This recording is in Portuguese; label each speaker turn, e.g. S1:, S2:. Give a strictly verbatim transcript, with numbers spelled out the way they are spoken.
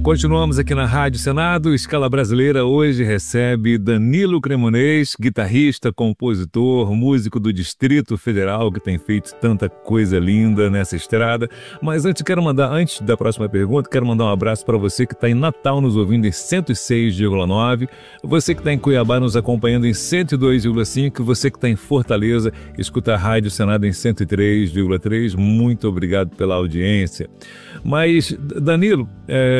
S1: Continuamos aqui na Rádio Senado. Escala Brasileira hoje recebe Danilo Cremonês, guitarrista, compositor, músico do Distrito Federal, que tem feito tanta coisa linda nessa estrada. Mas antes, quero mandar, antes da próxima pergunta, quero mandar um abraço para você que está em Natal nos ouvindo em cento e seis vírgula nove, você que está em Cuiabá nos acompanhando em cento e dois vírgula cinco, você que está em Fortaleza, escuta a Rádio Senado em cento e três vírgula três. Muito obrigado pela audiência. Mas, Danilo, é,